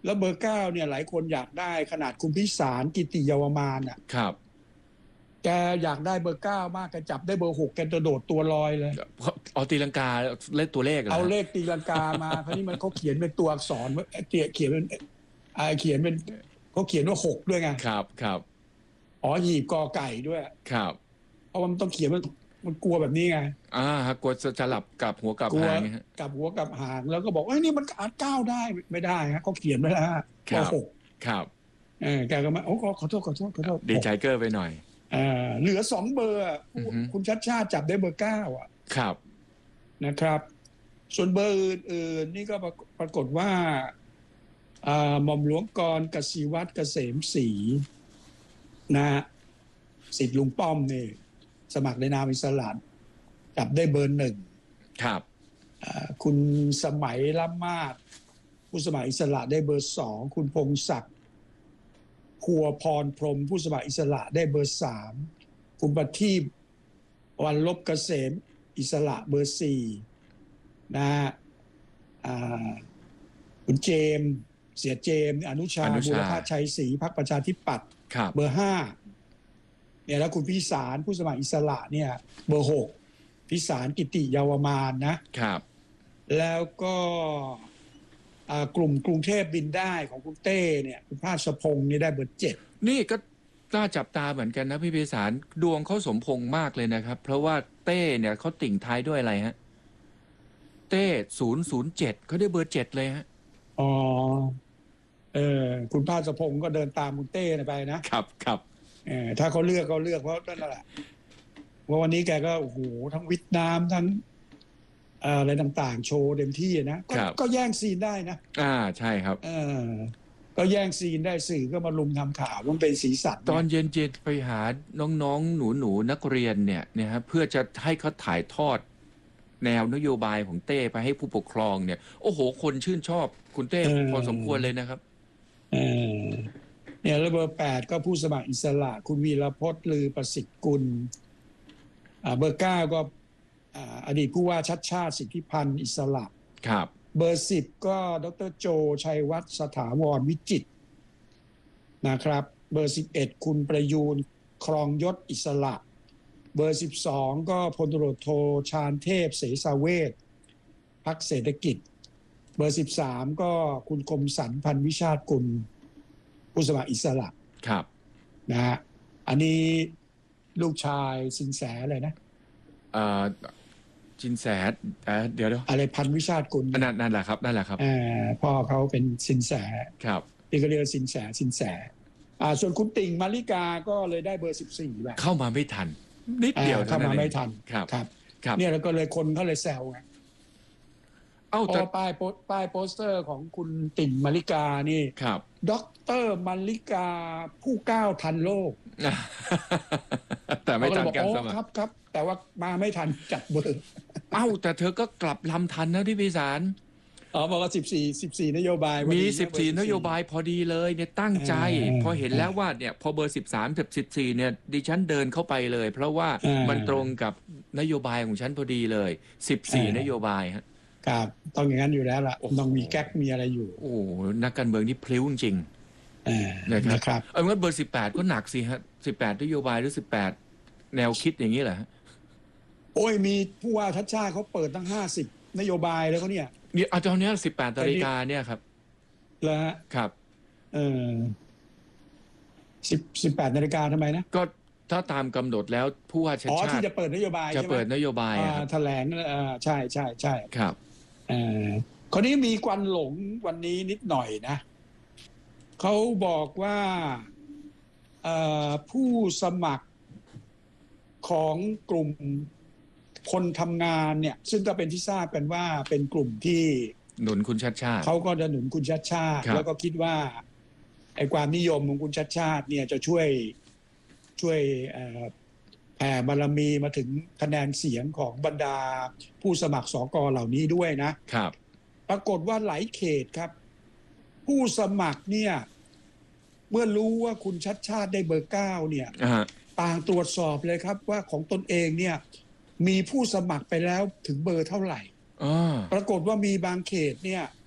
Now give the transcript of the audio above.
แล้วเบอร์เก้าเนี่ยหลายคนอยากได้ขนาดคุณพิสารกิติเยาวมานอ่ะครับแกอยากได้เบอร์เก้ามากแกจับได้เบอร์หกแกจะโดดตัวลอยเลยเอาตีลังกาเล่นตัวเลขเหรอเอาเลขตีลังกามาคราวนี้มันเขาเขียนเป็นตัวอักษรเขียนเป็นเขียนเป็นเขาเขียนว่าหกด้วยไงครับครับอ๋อหีบกอไก่ด้วยครับเพราะมันต้องเขียนมันกลัวแบบนี้ไงกลัวจะหลับกับหัวกับหางกับหัวกับหางแล้วก็บอกนี่มันอาจก้าวได้ไม่ได้ฮะเขาเขียนไว้แล้วว่าหกครับแกก็มาขอโทษดีใจเกอร์ไปหน่อยเหลือ2 เบอร์คุณชัดชาติจับได้เบอร์ 9อ่ะครับนะครับส่วนเบอร์อื่นๆนี่ก็ปรากฏว่าหม่อมหลวงกรกสิวัตรเกษมศรีนะศิษย์ลุงป้อมนี่สมัครในนามอิสระจับได้เบอร์ 1 ครับคุณสมัยล้ำมาศผู้สมัครอิสระได้เบอร์ 2คุณพงศักดิ์พัวพรพรหมผู้สมัครอิสระได้เบอร์ 3คุณประทีปวันลบเกษมอิสระเบอร์ 4นะคุณเจมเสียเจมอนุชาบุรพชัยศรีพรรคประชาธิปัตย์เบอร์ 5เนี่ยแล้วคุณพิสารผู้สมัครอิสระเนี่ยเบอร์ 6พิสารกิติเยาวมานนะครับแล้วก็กลุ่มกรุงเทพบินได้ของคุณเต้เนี่ยคุณภาสพงศ์นี่ได้เบอร์ 7 นี่ก็น่าจับตาเหมือนกันนะพี่พิสารดวงเขาสมพงษ์มากเลยนะครับเพราะว่าเต้เนี่ยเขาติ่งท้ายด้วยอะไรฮะเต้007เขาได้เบอร์ 7เลยฮะคุณภาสพงศ์ก็เดินตามคุณเต้ไปนะครับถ้าเขาเลือกเพราะนั่นแหละว่าวันนี้แกก็โอ้โหทั้งวิทย์น้ำทั้งอะไรต่างๆโชว์เต็มที่นะก็แย่งซีนได้นะใช่ครับก็แย่งซีนได้สื่อก็มาลุมทำข่าวมันเป็นสีสันตอนเย็นๆไปหาน้องๆหนูนักเรียนเนี่ยฮะเพื่อจะให้เขาถ่ายทอดแนวนโยบายของเต้ไปให้ผู้ปกครองเนี่ยโอ้โหคนชื่นชอบคุณเต้พอสมควรเลยนะครับเนี่ยแล้วเบอร์ 8ก็ผู้สมัครอิสระคุณวีรพจน์ลือประสิทธิ์กุลเบอร์ 9ก็อดีตผู้ว่าชัดชาติสิทธิพันธ์อิสระครับเบอร์ 10ก็ดร.โจชัยวัฒน์สถาวรวิจิตรนะครับเบอร์ 11คุณประยูนครองยศอิสระเบอร์ 12ก็พลตำรวจโทชาญเทพเสสาเวชพรรคเศรษฐกิจเบอร์ 13ก็คุณคมสันพันธ์วิชาติกุลผู้สมัครอิสระครับนะฮะอันนี้ลูกชายสินแสอะไรนะสินแสเดี๋ยวอะไรพันวิชาติกุลนั่นแหละครับพ่อเขาเป็นสินแสครับที่เขาเรียกสินแสส่วนคุณติ่งมาริกาก็เลยได้เบอร์ 14แบบเข้ามาไม่ทันนิดเดียวเข้ามาไม่ทันครับเนี่ยแล้วก็เลยคนเขาเลยแซวไงแต่ป้ายโปสเตอร์ของคุณติ่งมาริกานี่ครับด็อกเตอร์มาริกาผู้ก้าวทันโลกแต่ไม่ทันการสมัครครับแต่ว่ามาไม่ทันจัดเบอร์แต่เธอก็กลับลำทันนะที่พิสารบอกว่า14นโยบายมี14นโยบายพอดีเลยเนี่ยตั้งใจพอเห็นแล้วว่าเนี่ยพอเบอร์13กับ14เนี่ยดิฉันเดินเข้าไปเลยเพราะว่ามันตรงกับนโยบายของฉันพอดีเลย14นโยบายฮะครับต้องอย่างนั้นอยู่แล้วล่ะต้องมีแก๊กมีอะไรอยู่โอ้นักการเมืองนี่พลิ้วจริงนะครับงั้นเบอร์18ก็หนักสิฮะ18นโยบายหรือ18แนวคิดอย่างนี้เหรอฮะโอ้ยมีผู้ว่าชัดชาติเขาเปิดตั้ง50นโยบายแล้วเขาเนี่ยตอนนี้18 นาฬิกาเนี่ยครับแล้วครับ 18 นาฬิกาทำไมนะก็ถ้าตามกำหนดแล้วผู้ว่าชัดชาติที่จะเปิดนโยบายจะเปิดนโยบายแถลงใช่ครับคราวนี้มีควันหลงวันนี้นิดหน่อยนะเขาบอกว่าผู้สมัครของกลุ่มคนทำงานเนี่ยซึ่งก็เป็นที่ทราบกันว่าเป็นกลุ่มที่หนุนคุณชัดชาติเขาก็จะหนุนคุณชัดชาติแล้วก็คิดว่าไอ้ความนิยมของคุณชัดชาติเนี่ยจะช่วยแผ่บารมีมาถึงคะแนนเสียงของบรรดาผู้สมัครสก.เหล่านี้ด้วยนะครับปรากฏว่าหลายเขตครับผู้สมัครเนี่ยเมื่อรู้ว่าคุณชัดชาติได้เบอร์ 9เนี่ยต่างตรวจสอบเลยครับว่าของตนเองเนี่ยมีผู้สมัครไปแล้วถึงเบอร์เท่าไหร่ปรากฏว่ามีบางเขตเนี่ย